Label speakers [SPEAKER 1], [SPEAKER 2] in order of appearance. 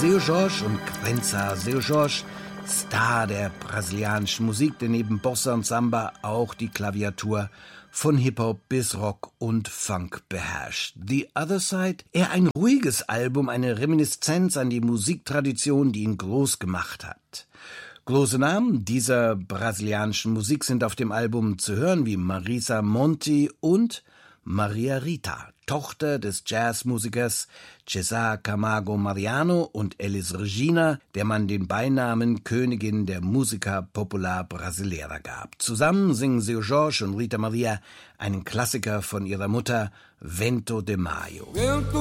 [SPEAKER 1] Seu Jorge und Crença Seu Jorge, Star der brasilianischen Musik, der neben Bossa und Samba auch die Klaviatur von Hip-Hop bis Rock und Funk beherrscht. The Other Side, eher ein ruhiges Album, eine Reminiszenz an die Musiktradition, die ihn groß gemacht hat. Große Namen dieser brasilianischen Musik sind auf dem Album zu hören, wie Marisa Monte und Maria Rita, Tochter des Jazzmusikers César Camargo Mariano und Elis Regina, der man den Beinamen Königin der Música Popular Brasileira gab. Zusammen singen Seu Jorge und Rita Maria einen Klassiker von ihrer Mutter, Vento de Maio.
[SPEAKER 2] Vento